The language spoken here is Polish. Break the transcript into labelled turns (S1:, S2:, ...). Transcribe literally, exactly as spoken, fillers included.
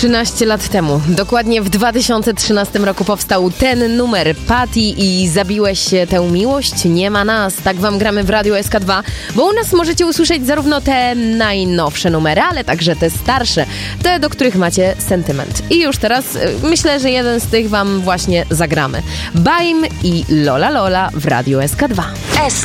S1: trzynaście lat temu, dokładnie w dwa tysiące trzynastym roku powstał ten numer. Patty i Zabiłeś się tę miłość, nie ma nas. Tak wam gramy w Radiu S K dwa, bo u nas możecie usłyszeć zarówno te najnowsze numery, ale także te starsze, te, do których macie sentyment. I już teraz y, myślę, że jeden z tych wam właśnie zagramy. Baim i Lola Lola w Radiu S K dwa.
S2: S